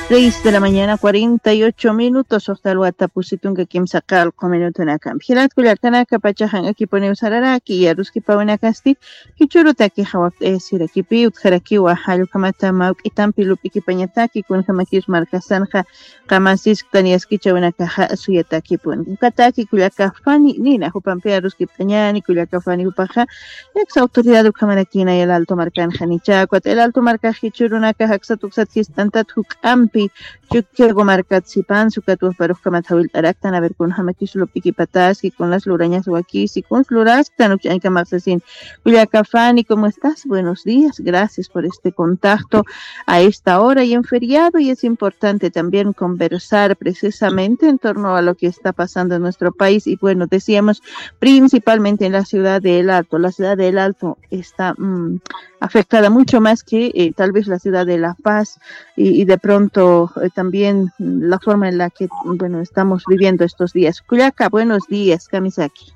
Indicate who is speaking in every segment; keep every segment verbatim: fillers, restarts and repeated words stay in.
Speaker 1: Seis de la mañana, cuarenta y ocho minutos. Hasta luego, pusitun que kim sacar minuto en acá. Gilat kulatana kapachahan aquí pone usararaki y aruski pauna casti. Kichuruta ki hawak esir aquí pi utjaraki wa halu kamata mauk itan pilup ikipañataki kun kamakis marcasanja kamasis taniaski chauna kaja suyataki pun. Kataki kulaka fani nina hupampea aruski pañani kulaka fani upaja. Ex autoridad ukamanakina y el alto marcan janichacuat. El alto marca hichuruna kajaxatuxat histantat hukam Chuquiago marcatzipan, su catuas para Camatawil Aractan, a ver con Hamaquisulo Piquipatas y con las lurañas Huaquis y con Floras, Tanuchanca Marcesín. Culiacafani, ¿cómo estás? Buenos días, gracias por este contacto a esta hora y en feriado, y es importante también conversar precisamente en torno a lo que está pasando en nuestro país. Y bueno, decíamos principalmente en la ciudad de El Alto. La ciudad de El Alto está mmm, afectada mucho más que eh, tal vez la ciudad de La Paz y, y de pronto eh, también la forma en la que bueno estamos viviendo estos días. Cuyaca, buenos días, Kamisaki.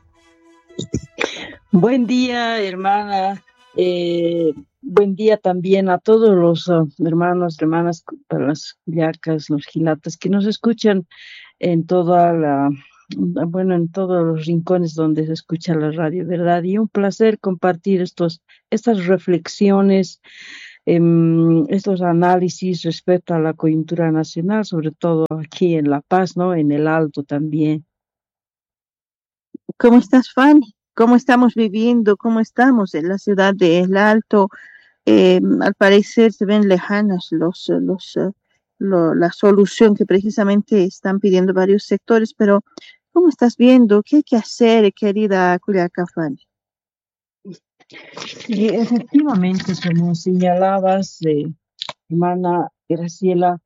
Speaker 2: Buen día, hermana. Eh, buen día también a todos los uh, hermanos, hermanas, para las cuyacas, los gilatas que nos escuchan en toda la, bueno, en todos los rincones donde se escucha la radio, ¿verdad? Y un placer compartir estos, estas reflexiones, eh, estos análisis respecto a la coyuntura nacional, sobre todo aquí en La Paz, ¿no? En El Alto también.
Speaker 1: ¿Cómo estás, Fanny? ¿Cómo estamos viviendo? ¿Cómo estamos en la ciudad de El Alto? Eh, al parecer se ven lejanas los, los, uh, lo, la solución que precisamente están pidiendo varios sectores, pero ¿cómo estás viendo? ¿Qué hay que hacer, querida Culiaca, Fanny?
Speaker 2: Y efectivamente, como señalabas, eh, hermana Graciela,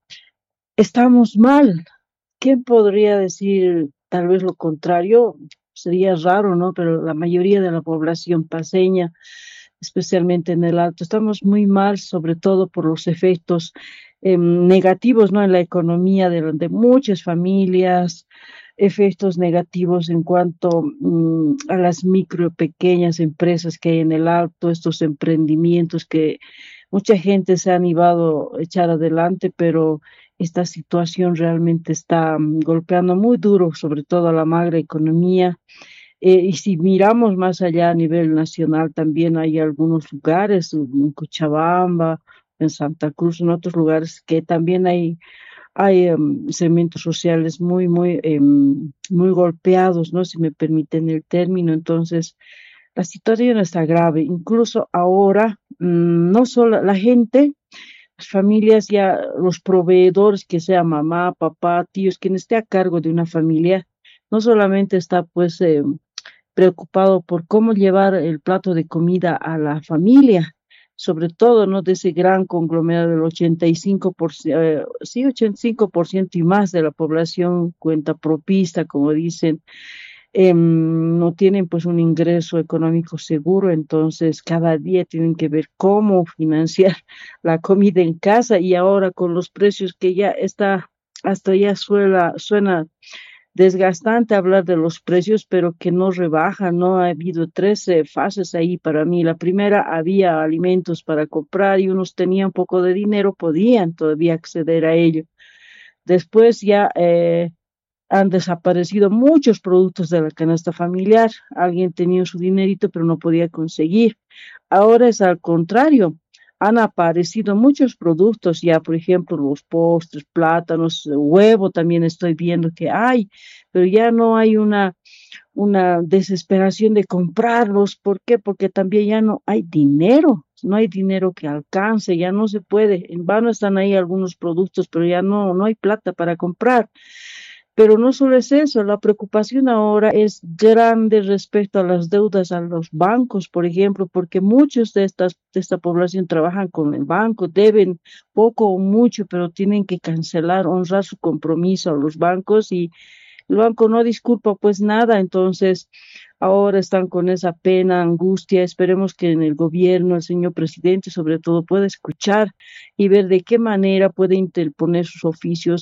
Speaker 2: estamos mal. ¿Quién podría decir tal vez lo contrario? Sería raro, ¿no? Pero la mayoría de la población paceña, especialmente en El Alto, estamos muy mal, sobre todo por los efectos eh, negativos, ¿no? En la economía de, de muchas familias, efectos negativos en cuanto mm, a las micro, pequeñas empresas que hay en El Alto, estos emprendimientos que mucha gente se ha animado a echar adelante, pero esta situación realmente está mm, golpeando muy duro, sobre todo a la macroeconomía. Eh, y si miramos más allá a nivel nacional, también hay algunos lugares, en Cochabamba, en Santa Cruz, en otros lugares que también hay hay um, segmentos sociales muy, muy, um, muy golpeados, ¿no? Si me permiten el término. Entonces, la situación está grave. Incluso ahora, um, no solo la gente, las familias ya, los proveedores, que sea mamá, papá, tíos, quien esté a cargo de una familia, no solamente está pues eh, preocupado por cómo llevar el plato de comida a la familia, sobre todo, ¿no? De ese gran conglomerado del ochenta y cinco por ciento, eh, sí, ochenta y cinco por ciento y más de la población cuenta propista, como dicen, eh, no tienen pues un ingreso económico seguro, entonces cada día tienen que ver cómo financiar la comida en casa, y ahora con los precios que ya está, hasta ya suena, suena desgastante hablar de los precios, pero que no rebajan, ¿no? Ha habido tres eh, fases ahí para mí. La primera, había alimentos para comprar y unos tenían poco de dinero, podían todavía acceder a ello. Después ya eh, han desaparecido muchos productos de la canasta familiar. Alguien tenía su dinerito, pero no podía conseguir. Ahora es al contrario. Han aparecido muchos productos ya, por ejemplo, los postres, plátanos, huevo también estoy viendo que hay, pero ya no hay una, una desesperación de comprarlos. ¿Por qué? Porque también ya no hay dinero, no hay dinero que alcance, ya no se puede. En vano están ahí algunos productos, pero ya no, no hay plata para comprar. Pero no solo es eso, la preocupación ahora es grande respecto a las deudas a los bancos, por ejemplo, porque muchos de estas de esta población trabajan con el banco, deben poco o mucho, pero tienen que cancelar, honrar su compromiso a los bancos, y el banco no disculpa pues nada. Entonces ahora están con esa pena, angustia. Esperemos que en el gobierno el señor presidente sobre todo pueda escuchar y ver de qué manera puede interponer sus oficios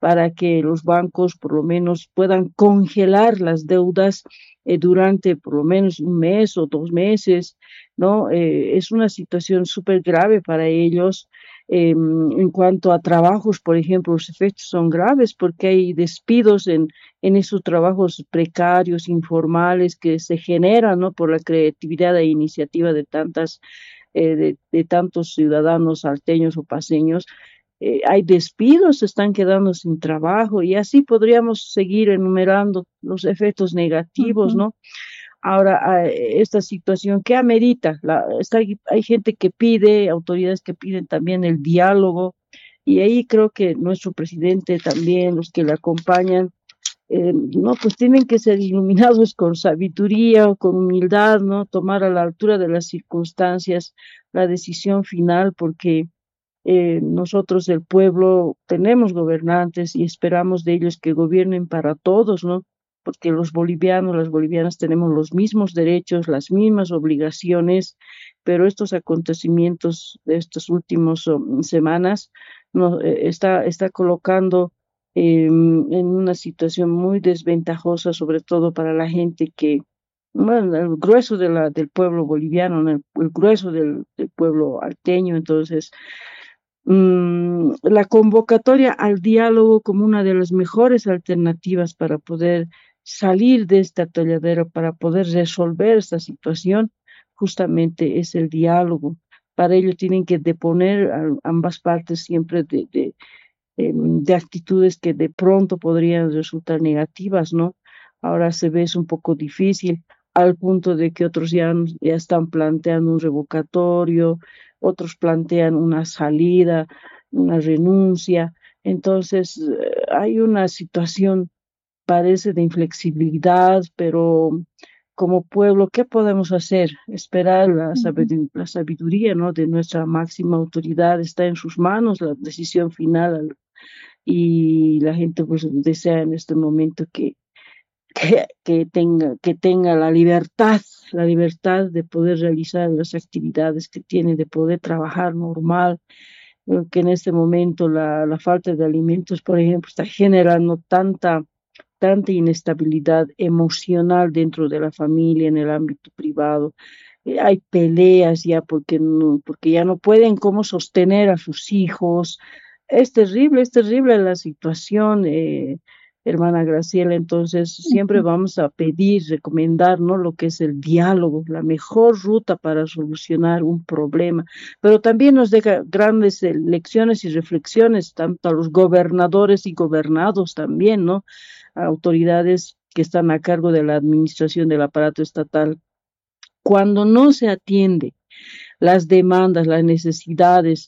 Speaker 2: para que los bancos por lo menos puedan congelar las deudas eh, durante por lo menos un mes o dos meses, ¿no? Eh, es una situación súper grave para ellos. Eh, en cuanto a trabajos, por ejemplo, los efectos son graves porque hay despidos en, en esos trabajos precarios, informales que se generan, ¿no? Por la creatividad e iniciativa de tantas, eh, de, de tantos ciudadanos salteños o paseños. Eh, hay despidos, se están quedando sin trabajo y así podríamos seguir enumerando los efectos negativos,
Speaker 1: Ujú.
Speaker 2: ¿no? Ahora, a- esta situación que amerita, la, está, hay gente que pide, autoridades que piden también el diálogo, y ahí creo que nuestro presidente también, los que le acompañan, eh, no, pues tienen que ser iluminados con sabiduría o con humildad, ¿no? Tomar a la altura de las circunstancias la decisión final, porque eh, nosotros, el pueblo, tenemos gobernantes y esperamos de ellos que gobiernen para todos, ¿no? Porque los bolivianos, las bolivianas tenemos los mismos derechos, las mismas obligaciones, pero estos acontecimientos de estas últimas um, semanas nos eh, está, está colocando eh, en una situación muy desventajosa, sobre todo para la gente que, bueno, el grueso de la, del pueblo boliviano, ¿no? el, el grueso del, del pueblo alteño, entonces mm, la convocatoria al diálogo como una de las mejores alternativas para poder salir de este atolladero, para poder resolver esta situación, justamente es el diálogo. Para ello tienen que deponer a ambas partes siempre de, de, em, de actitudes que de pronto podrían resultar negativas, ¿no? Ahora se ve es un poco difícil, al punto de que otros ya, han- ya están planteando un revocatorio, otros plantean una salida, una renuncia. Entonces, eh, hay una situación, parece, de inflexibilidad, pero como pueblo, ¿qué podemos hacer? Esperar la
Speaker 1: Ujú.
Speaker 2: sabidu- la sabiduría, ¿no? De nuestra máxima autoridad está en sus manos, la decisión final, y la gente pues desea en este momento que, que, que tenga, que tenga la libertad, la libertad de poder realizar las actividades que tiene, de poder trabajar normal, eh, que en este momento la, la falta de alimentos, por ejemplo, está generando tanta, tanta inestabilidad emocional dentro de la familia, en el ámbito privado. Eh, hay peleas ya porque, no, porque ya no pueden cómo sostener a sus hijos. Es terrible, es terrible la situación, eh, hermana Graciela. Entonces, siempre
Speaker 1: Ujú.
Speaker 2: vamos a pedir, recomendar, ¿no? Lo que es el diálogo, la mejor ruta para solucionar un problema. Pero también nos deja grandes eh, lecciones y reflexiones, tanto a los gobernadores y gobernados también, ¿no? A autoridades que están a cargo de la administración del aparato estatal. Cuando no se atiende las demandas, las necesidades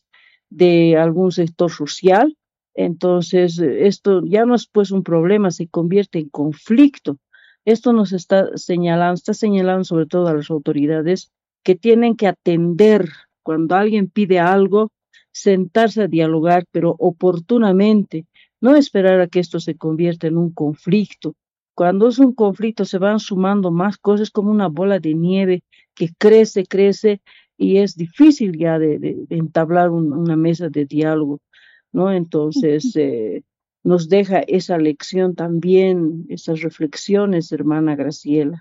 Speaker 2: de algún sector social, entonces eh, esto ya no es pues un problema, se convierte en conflicto. Esto nos está señalando, está señalando sobre todo a las autoridades que tienen que atender cuando alguien pide algo, sentarse a dialogar, pero oportunamente, no esperar a que esto se convierta en un conflicto. Cuando es un conflicto se van sumando más cosas como una bola de nieve que crece, crece y es difícil ya de, de- de entablar un- una mesa de diálogo, ¿no? Entonces, eh, nos deja esa lección también, esas reflexiones, hermana Graciela.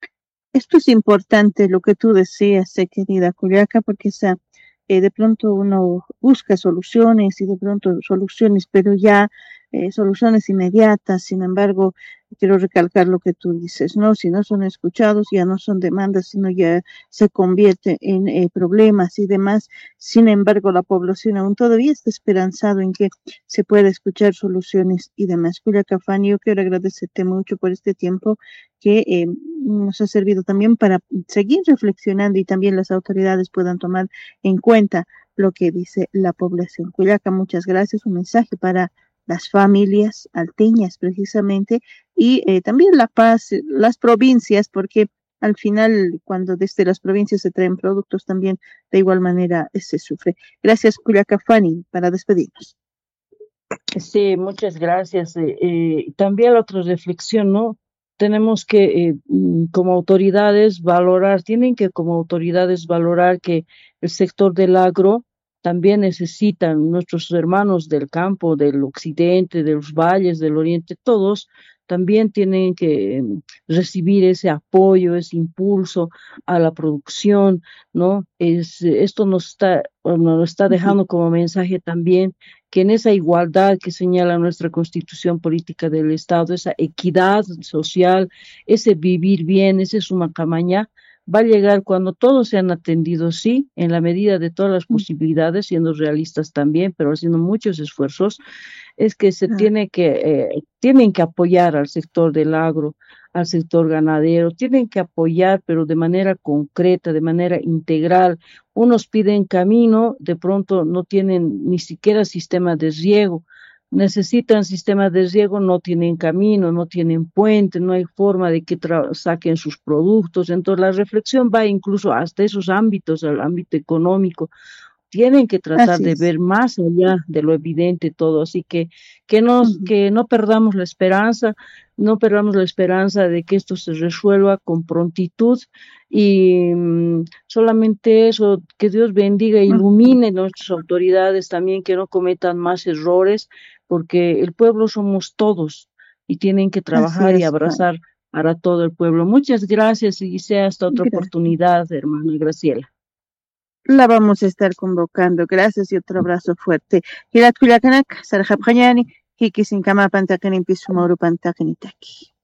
Speaker 1: Esto es importante lo que tú decías, eh, querida Culiaca, porque esa, eh, de pronto uno busca soluciones y de pronto soluciones, pero ya eh, soluciones inmediatas. Sin embargo, quiero recalcar lo que tú dices, ¿no? Si no son escuchados, ya no son demandas, sino ya se convierte en eh, problemas y demás. Sin embargo, la población aún todavía está esperanzado en que se pueda escuchar soluciones y demás. Culiaca Fanny, yo quiero agradecerte mucho por este tiempo que eh, nos ha servido también para seguir reflexionando y también las autoridades puedan tomar en cuenta lo que dice la población. Cuyaca, muchas gracias. Un mensaje para las familias alteñas precisamente y eh, también la paz, las provincias, porque al final cuando desde las provincias se traen productos también de igual manera eh, se sufre. Gracias, Cuyaca Fanny, para despedirnos.
Speaker 2: Sí, muchas gracias. Eh, eh, también la otra reflexión, ¿no? Tenemos que, eh, mm, como autoridades, valorar, tienen que como autoridades valorar que el sector del agro también necesitan nuestros hermanos del campo, del occidente, de los valles, del oriente, todos también tienen que mm, recibir ese apoyo, ese impulso a la producción, ¿no? Es, esto nos está, o nos está
Speaker 1: Ujú.
Speaker 2: dejando como mensaje también que en esa igualdad que señala nuestra Constitución Política del Estado, esa equidad social, ese vivir bien, ese suma camañá, va a llegar cuando todos sean atendidos, sí, en la medida de todas las posibilidades, siendo realistas también, pero haciendo muchos esfuerzos, es que se
Speaker 1: Ah,
Speaker 2: tiene que, eh, tienen que apoyar al sector del agro, al sector ganadero, tienen que apoyar, pero de manera concreta, de manera integral. Unos piden camino, de pronto no tienen ni siquiera sistema de riego. Necesitan sistemas de riego, no tienen camino, no tienen puente, no hay forma de que tra- saquen sus productos. Entonces la reflexión va incluso hasta esos ámbitos, al ámbito económico, tienen que tratar
Speaker 1: así
Speaker 2: de
Speaker 1: es.
Speaker 2: ver más allá de lo evidente todo, así que que nos
Speaker 1: Ujú.
Speaker 2: que no perdamos la esperanza, no perdamos la esperanza de que esto se resuelva con prontitud y mm, solamente eso, que Dios bendiga e
Speaker 1: Ujú.
Speaker 2: ilumine nuestras autoridades también, que no cometan más errores, porque el pueblo somos todos y tienen que
Speaker 1: Así
Speaker 2: trabajar y
Speaker 1: es, Juan.
Speaker 2: abrazar para todo el pueblo. Muchas gracias y sea hasta otra
Speaker 1: Gracias.
Speaker 2: oportunidad, hermana Graciela.
Speaker 1: La vamos a estar convocando. Gracias y otro abrazo fuerte. Hilat Kuliakanak, Sarjapjayani, Hiki Sinkama Pantakani Pisumoro Pantakanitaki.